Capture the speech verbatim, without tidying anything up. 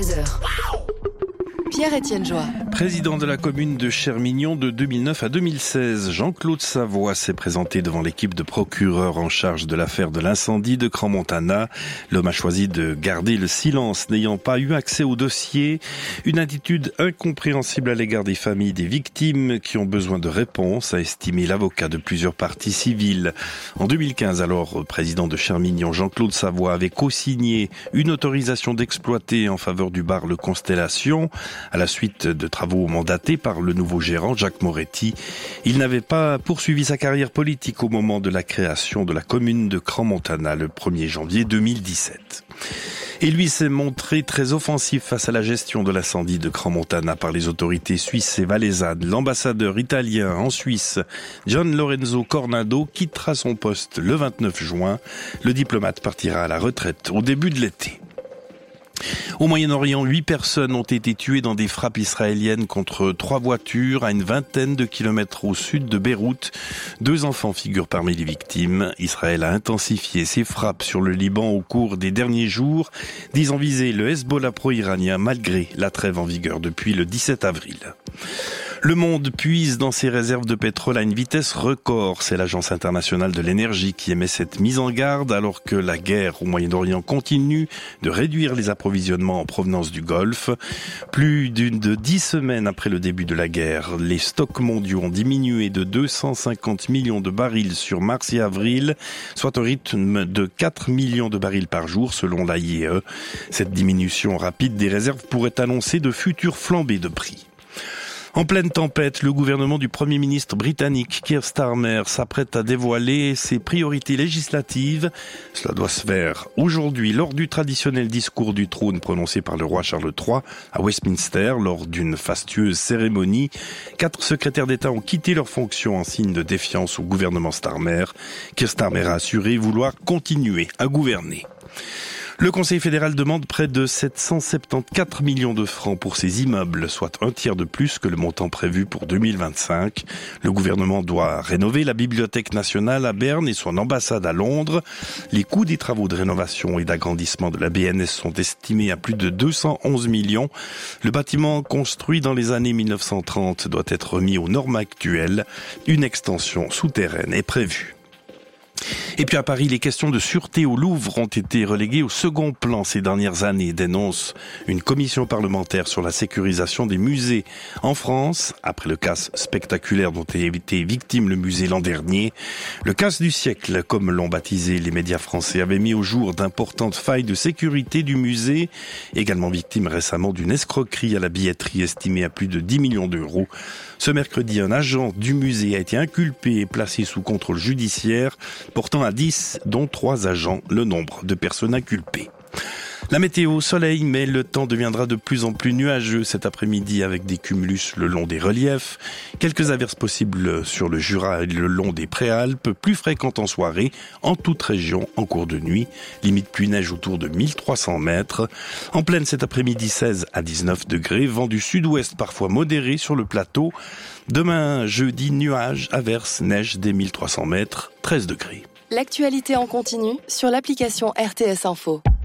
treize heures. Pierre-Étienne Joie. Président de la commune de Chermignon de deux mille neuf à deux mille seize, Jean-Claude Savoie s'est présenté devant l'équipe de procureurs en charge de l'affaire de l'incendie de Crans-Montana. L'homme a choisi de garder le silence, n'ayant pas eu accès au dossier. Une attitude incompréhensible à l'égard des familles des victimes qui ont besoin de réponses, a estimé l'avocat de plusieurs parties civiles. En deux mille quinze, alors président de Chermignon, Jean-Claude Savoie avait co-signé une autorisation d'exploiter en faveur du bar Le Constellation. À la suite de travaux mandatés par le nouveau gérant, Jacques Moretti, il n'avait pas poursuivi sa carrière politique au moment de la création de la commune de Crans-Montana le premier janvier deux mille dix-sept. Et lui s'est montré très offensif face à la gestion de l'incendie de Crans-Montana par les autorités suisses et valaisannes. L'ambassadeur italien en Suisse, Gian Lorenzo Cornado, quittera son poste le vingt-neuf juin. Le diplomate partira à la retraite au début de l'été. Au Moyen-Orient, huit personnes ont été tuées dans des frappes israéliennes contre trois voitures à une vingtaine de kilomètres au sud de Beyrouth. Deux enfants figurent parmi les victimes. Israël a intensifié ses frappes sur le Liban au cours des derniers jours, disant viser le Hezbollah pro-iranien malgré la trêve en vigueur depuis le dix-sept avril. Le monde puise dans ses réserves de pétrole à une vitesse record. C'est l'Agence internationale de l'énergie qui émet cette mise en garde alors que la guerre au Moyen-Orient continue de réduire les approvisionnements en provenance du Golfe. Plus d'une de dix semaines après le début de la guerre, les stocks mondiaux ont diminué de deux cent cinquante millions de barils sur mars et avril, soit au rythme de quatre millions de barils par jour selon l'A I E. Cette diminution rapide des réserves pourrait annoncer de futures flambées de prix. En pleine tempête, le gouvernement du Premier ministre britannique Keir Starmer s'apprête à dévoiler ses priorités législatives. Cela doit se faire aujourd'hui lors du traditionnel discours du trône prononcé par le roi Charles trois à Westminster lors d'une fastueuse cérémonie. Quatre secrétaires d'État ont quitté leurs fonctions en signe de défiance au gouvernement Starmer. Keir Starmer a assuré vouloir continuer à gouverner. Le Conseil fédéral demande près de sept cent soixante-quatorze millions de francs pour ses immeubles, soit un tiers de plus que le montant prévu pour deux mille vingt-cinq. Le gouvernement doit rénover la Bibliothèque nationale à Berne et son ambassade à Londres. Les coûts des travaux de rénovation et d'agrandissement de la B N S sont estimés à plus de deux cent onze millions. Le bâtiment construit dans les années mille neuf cent trente doit être remis aux normes actuelles. Une extension souterraine est prévue. Et puis à Paris, les questions de sûreté au Louvre ont été reléguées au second plan ces dernières années, dénonce une commission parlementaire sur la sécurisation des musées en France, après le casse spectaculaire dont a été victime le musée l'an dernier. Le casse du siècle, comme l'ont baptisé les médias français, avait mis au jour d'importantes failles de sécurité du musée, également victime récemment d'une escroquerie à la billetterie estimée à plus de dix millions d'euros. Ce mercredi, un agent du musée a été inculpé et placé sous contrôle judiciaire, portant à dix, dont trois agents, le nombre de personnes inculpées. La météo, soleil, mais le temps deviendra de plus en plus nuageux cet après-midi avec des cumulus le long des reliefs. Quelques averses possibles sur le Jura et le long des Préalpes, plus fréquentes en soirée, en toute région, en cours de nuit. Limite pluie-neige autour de mille trois cents mètres. En pleine cet après-midi, seize à dix-neuf degrés. Vent du sud-ouest parfois modéré sur le plateau. Demain, jeudi, nuages, averses, neige des mille trois cents mètres, treize degrés. L'actualité en continu sur l'application R T S Info.